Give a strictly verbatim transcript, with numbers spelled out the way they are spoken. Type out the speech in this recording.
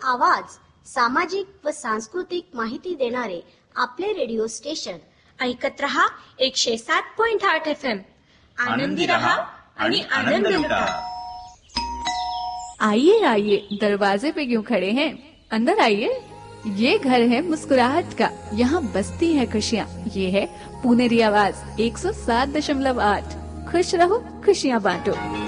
आवाज, सामाजिक व सांस्कृतिक माहिती देणारे आपले रेडिओ स्टेशन. ऐकत रहा एकशे सात पॉइंट आठ एफ एम. आनंदी रहा आणि आनंद लुटा. आइए आइए, दरवाजे पे क्यों खड़े हैं, अंदर आइए. ये घर है मुस्कुराहट का, यहाँ बसती है खुशियाँ. ये है पुनेरी आवाज एक सौ सात दशमलव आठ. खुश रहो, खुशियाँ बांटो.